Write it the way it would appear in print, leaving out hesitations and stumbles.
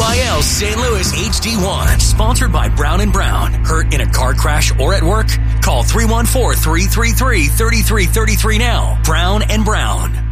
WIL St. Louis HD1. Sponsored by Brown & Brown. Hurt in a car crash or at work? Call 314-333-3333 now. Brown & Brown.